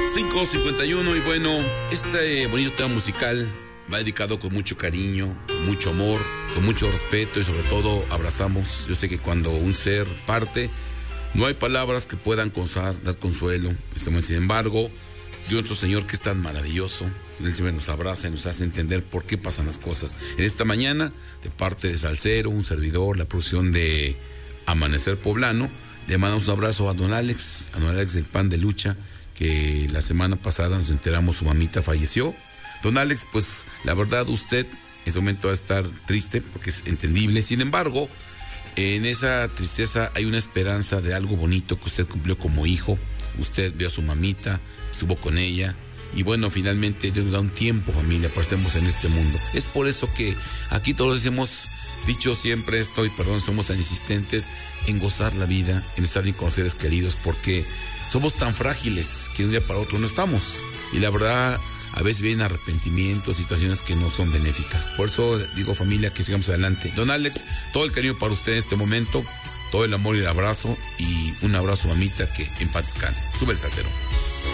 5:51 y bueno, este bonito tema musical va dedicado con mucho cariño, con mucho amor, con mucho respeto y sobre todo abrazamos. Yo sé que cuando un ser parte, no hay palabras que puedan dar consuelo. Sin embargo, Dios nuestro Señor, que es tan maravilloso, Él siempre nos abraza y nos hace entender por qué pasan las cosas. En esta mañana, de parte de Salcero, un servidor, la producción de Amanecer Poblano, le mandamos un abrazo a don Alex del Pan de Lucha, que la semana pasada nos enteramos su mamita falleció. Don Alex, pues la verdad usted en este momento va a estar triste porque es entendible. Sin embargo, en esa tristeza hay una esperanza de algo bonito que usted cumplió como hijo. Usted vio a su mamita, estuvo con ella y bueno, finalmente Dios nos da un tiempo, familia, para estar en este mundo. Es por eso que aquí todos hemos dicho siempre esto y perdón, somos tan insistentes en gozar la vida, en estar bien con los seres queridos, porque somos tan frágiles que de un día para otro no estamos. Y la verdad, a veces vienen arrepentimientos, situaciones que no son benéficas. Por eso digo, familia, que sigamos adelante. Don Alex, todo el cariño para usted en este momento, todo el amor y el abrazo, y un abrazo, mamita, que en paz descanse. Sube el salsero.